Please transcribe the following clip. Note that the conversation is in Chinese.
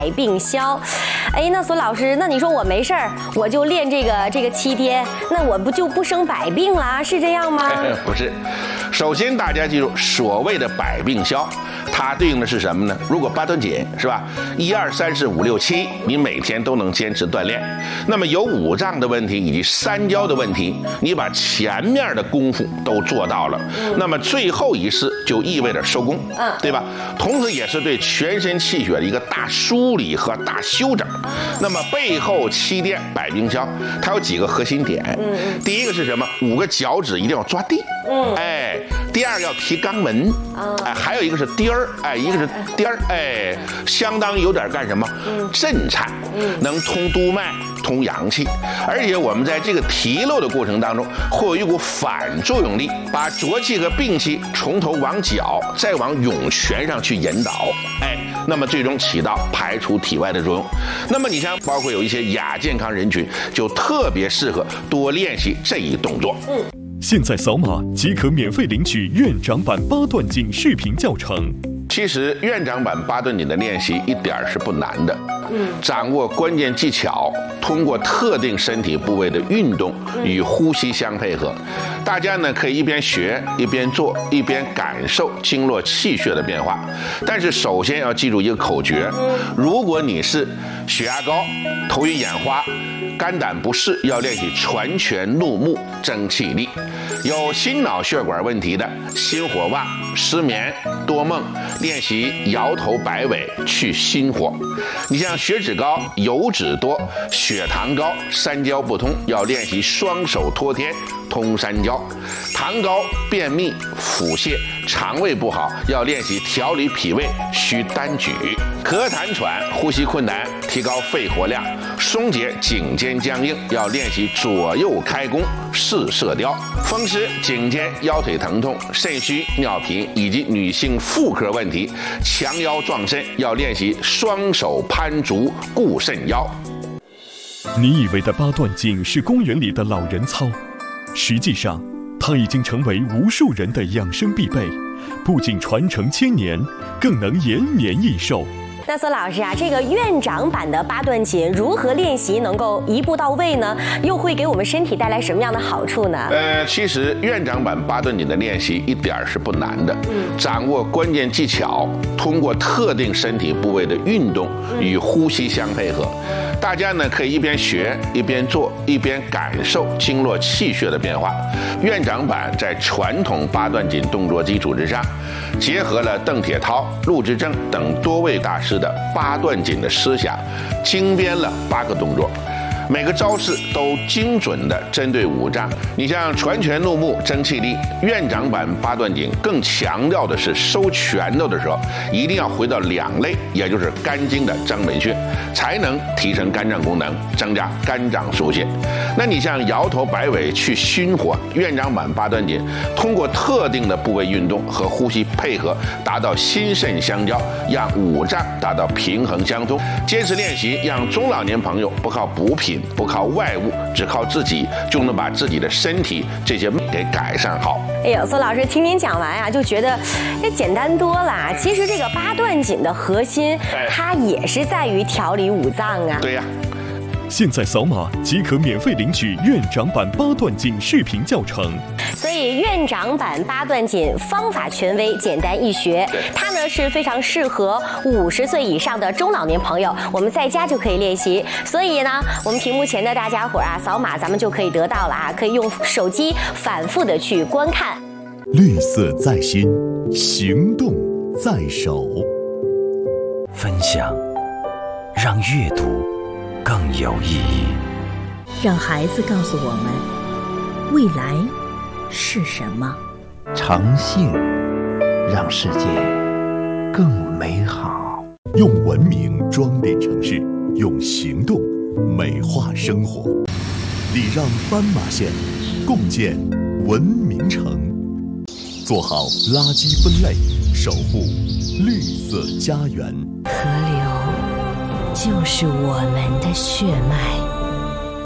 病消。哎，那索老师，那你说我没事儿，我就练这个7天，那我不就不生百病啦？是这样吗？ 不是，首先大家记住，所谓的百病消，它对应的是什么呢？如果八段锦是吧，1、2、3、4、5、6、7，你每天都能坚持锻炼，那么有五脏的问题以及三焦的问题，你把前面的功夫都做到了，那么最后一式就意味着收工，对吧？同时也是对全身气血的一个大梳理和大修整。那么背后7垫百病消，它有几个核心点。第一个是什么？5个脚趾一定要抓地。哎，第二个要提肛门。哎，还有一个是颠儿。哎，一个是颠儿。哎，相当于有点干什么？震颤，能通督脉。通阳气，而且我们在这个提漏的过程当中，会有一股反作用力，把浊气和病气从头往脚，再往涌泉上去引导，哎，那么最终起到排除体外的作用。那么你像包括有一些亚健康人群，就特别适合多练习这一动作。 现在扫码即可免费领取院长版8段锦视频教程。 其实院长版8段锦的练习一点是不难的，掌握关键技巧，通过特定身体部位的运动与呼吸相配合，大家呢可以一边学一边做，一边感受经络气血的变化。但是首先要记住一个口诀，如果你是血压高、头晕眼花、肝胆不适，要练习传拳怒目争气力；有心脑血管问题的，心火旺、失眠、多梦，练习摇头摆尾去心火。你像血脂高、油脂多、血糖高、三焦不通，要练习双手托天通三焦；糖高、便秘、腹泻、肠胃不好，要练习调理脾胃需单举；咳痰喘、呼吸困难，提高肺活量；松解颈肩僵硬，要练习左右开弓试射雕；风湿、颈肩、腰腿疼痛、肾虚、尿频以及女性妇科问题，强腰壮肾，要练习双手攀足固肾腰。 你以为的8段锦是公园里的老人操，实际上它已经成为无数人的养生必备，不仅传承千年，更能延年益寿。 那索老师啊，这个院长版的8段锦如何练习能够一步到位呢？又会给我们身体带来什么样的好处呢？ 其实院长版8段锦的练习一点是不难的，掌握关键技巧，通过特定身体部位的运动与呼吸相配合，大家呢可以一边学一边做，一边感受经络气血的变化。院长版在传统8段锦动作基础之上，结合了邓铁涛、陆之正等多位大师的8段锦的思想，精编了8个动作，每个招式都精准地针对五脏。你像传拳怒目争气力，院长版8段锦更强调的是收拳头的时候一定要回到两肋，也就是肝经的张门穴，才能提升肝脏功能，增加肝脏疏泄。那你像摇头摆尾去熏火，院长版8段锦通过特定的部位运动和呼吸配合，达到心肾相交，让五脏达到平衡相通。坚持练习，让中老年朋友不靠补品，不靠外物，只靠自己，就能把自己的身体这些给改善好。 哎呦，索老师听您讲完啊，就觉得这简单多了。其实这个8段锦的核心，它也是在于调理五脏啊。 对呀。 现在扫码即可免费领取院长版8段锦视频教程。 所以院长版8段锦方法权威，简单易学，它呢是非常适合50岁以上的中老年朋友，我们在家就可以练习。所以呢，我们屏幕前的大家伙啊，扫码咱们就可以得到了啊，可以用手机反复的去观看。 绿色在心，行动在手。 分享，让阅读更有意义。 让孩子告诉我们，未来是什么？ 诚信，让世界更美好。 用文明装点城市，用行动美化生活。礼让斑马线，共建文明城。做好垃圾分类，守护绿色家园。 河流就是我们的血脉。